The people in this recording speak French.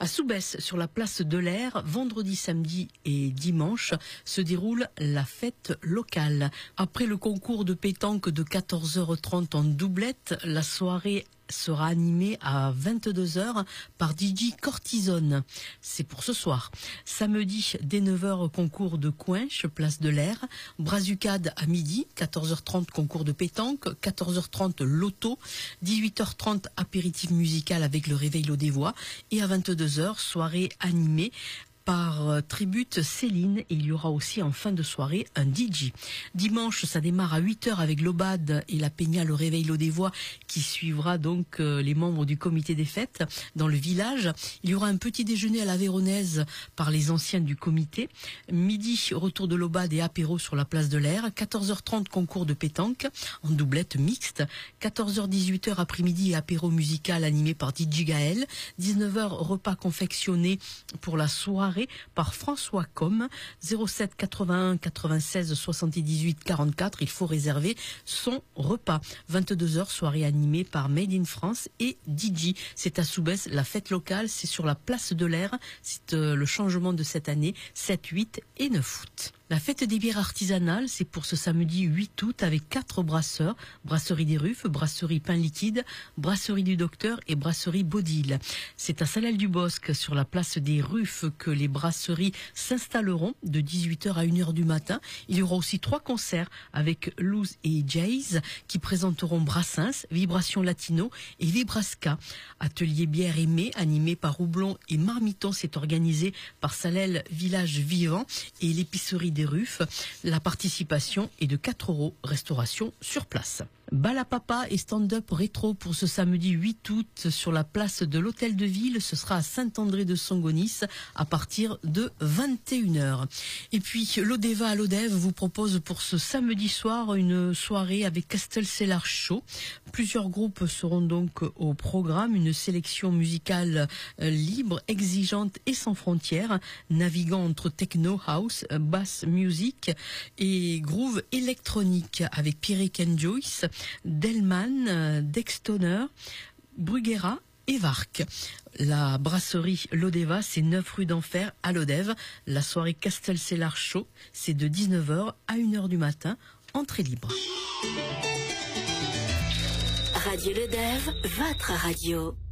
À Soubès, sur la place de l'Air, vendredi, samedi et dimanche, se déroule la fête locale. Après le concours de pétanque de 14h30 en doublette, la soirée sera animée à 22h par DJ Cortisone. C'est pour ce soir. Samedi, dès 9h, concours de Coinche, place de l'Air. Brazucade à midi, 14h30, concours de pétanque, 14h30, loto, 18h30, apéritif musical avec le réveil Lodévois, et à 22h, soirée animée par Tribute Céline, et il y aura aussi en fin de soirée un DJ. Dimanche, ça démarre à 8h avec l'Aubade et la Peña, le réveil Lodévois, qui suivra donc les membres du comité des fêtes dans le village. Il y aura un petit déjeuner à la Véronaise par les anciens du comité. Midi, retour de l'Aubade et apéro sur la place de l'Air. 14h30, concours de pétanque en doublette mixte. 14h-18h après-midi, apéro musical animé par DJ Gaël. 19h, repas confectionné pour la soirée par François Com. 07 81 96 78 44. Il faut réserver son repas. 22h, soirée animée par Made in France et DJ. C'est à Soubès, la fête locale. C'est sur la place de l'Air. C'est le changement de cette année, 7, 8 et 9 août. La fête des bières artisanales, c'est pour ce samedi 8 août avec 4 brasseurs. Brasserie des Ruffes, brasserie Pain Liquide, brasserie du Docteur et brasserie Baudil. C'est à Salelles-du-Bosc, sur la place des Ruffes, que les brasseries s'installeront de 18h à 1h du matin. Il y aura aussi 3 concerts avec Luz et Jays qui présenteront Brassens, Vibration Latino et Vibrasca. Atelier bière et mets animé par Houblon et Marmiton, c'est organisé par Salelles Village Vivant et l'épicerie des Ruffes. La participation est de 4 €, restauration sur place. Balapapa et stand-up rétro pour ce samedi 8 août sur la place de l'Hôtel de Ville. Ce sera à Saint-André de Songonis à partir de 21h. Et puis l'Odeva à l'Odève vous propose pour ce samedi soir une soirée avec Castelcellar Show. Plusieurs groupes seront donc au programme. Une sélection musicale libre, exigeante et sans frontières, naviguant entre techno, house, bass music et groove électronique avec Pierrick and Joyce, Delman, Dextoner, Bruguera et Vark. La brasserie Lodeva, c'est 9 rue d'Enfer à Lodève. La soirée Castelcellar Show, c'est de 19h à 1h du matin, entrée libre. Radio Lodève, votre radio.